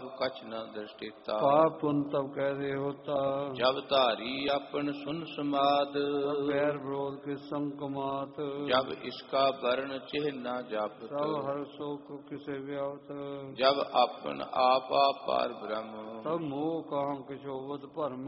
कछ न दृष्टिता। पाप पुन तब कैसे होता, जब धारी अपन सुन समाद। बैर विरोध के संकमात। जब इसका वर्ण चिन्ह न जापत। तब हर शोक किसे व्याप्त। जब अपन आपा पार ब्रह्म। तब मोह कहाँ किशोवत भरम।